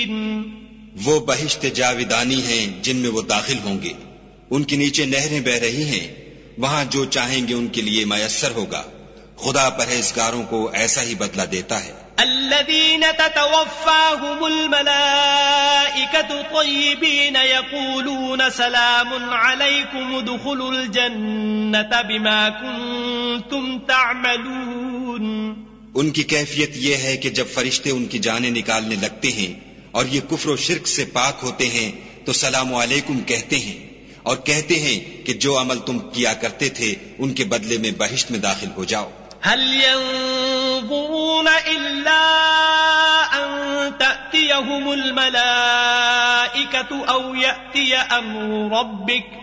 वो बहिश्त जाविदानी हैं जिनमें वो दाखिल होंगे, उनके नीचे नहरें बह रही हैं, वहां जो चाहेंगे उनके लिए मयस्सर होगा। खुदा परहेजगारों को ऐसा ही बदला देता है। الذين تتوفاهم الملائكة طيبين يقولون سلام عليكم ادخلوا الجنة بما كنتم تعملون। उनकी कैफियत यह है कि जब फरिश्ते उनकी जानें निकालने लगते हैं और ये कुफ्र और शिर्क से पाक होते हैं तो सलाम अलैकुम कहते हैं और कहते हैं कि जो अमल तुम किया करते थे उनके बदले में बहिश्त में दाखिल हो जाओ। هل ينظرون إلا أن تأتيهم الملائكة أو يأتي أمر ربك